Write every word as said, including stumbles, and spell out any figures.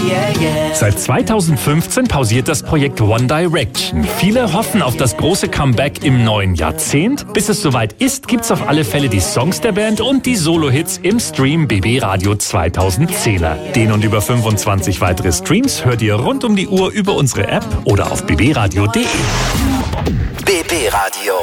yeah, yeah. Seit zweitausendfünfzehn pausiert das Projekt One Direction. Viele hoffen auf das große Comeback im neuen Jahrzehnt. Bis es soweit ist, gibt's auf alle Fälle die Songs der Band und die Solo-Hits im Stream B B Radio zweitausendzehner. Den und über fünfundzwanzig weitere Streams hört ihr rund um die Uhr über unsere App oder auf b b radio punkt d e. B B Radio.